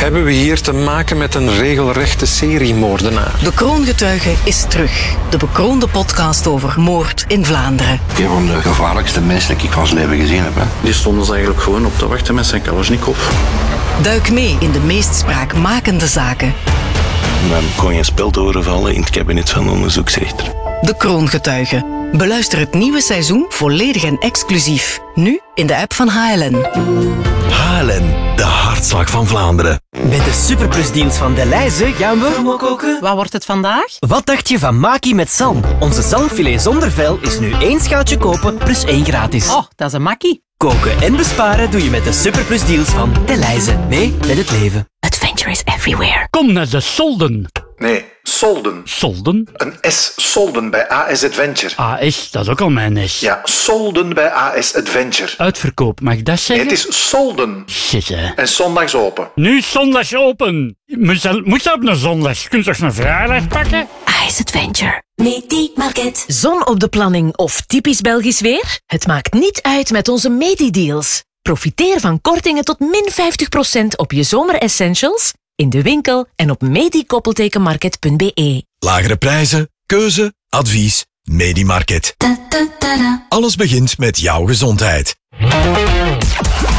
hebben we hier te maken met een regelrechte seriemoordenaar. De Kroongetuige is terug. De bekroonde podcast over moord in Vlaanderen. Een van de gevaarlijkste mensen die ik van zijn leven gezien heb. Hè. Die stonden ze eigenlijk gewoon op te wachten met zijn Kalashnikov. Duik mee in de meest spraakmakende zaken. Men kon geen spel doorvallen in het kabinet van de onderzoeksrechter. De Kroongetuige. Beluister het nieuwe seizoen volledig en exclusief. Nu in de app van HLN. HLN, de hartslag van Vlaanderen. Met de superplusdeals van Delhaize gaan we koken. Wat wordt het vandaag? Wat dacht je van Maki met zalm? Onze zalmfilet zonder vel is nu 1 schaaltje kopen plus 1 gratis. Oh, dat is een makkie. Koken en besparen doe je met de superplusdeals van Delhaize. Mee met het leven. Adventure is everywhere. Kom naar de Solden. Nee, Solden. Solden? Een S, Solden bij AS Adventure. AS, dat is ook al mijn S. Ja, Solden bij AS Adventure. Uitverkoop, mag ik dat zeggen? Nee, het is Solden. Shit, hè. En zondags open. Nu zondags open. Moet je op een zondag? Kun je toch een vrijdag pakken? AS Adventure. Medi-market. Zon op de planning of typisch Belgisch weer? Het maakt niet uit met onze Medi-deals. Profiteer van kortingen tot min 50% op je zomeressentials in de winkel en op medikoppeltekenmarket.be. Lagere prijzen, keuze, advies, Medi-market. Alles begint met jouw gezondheid.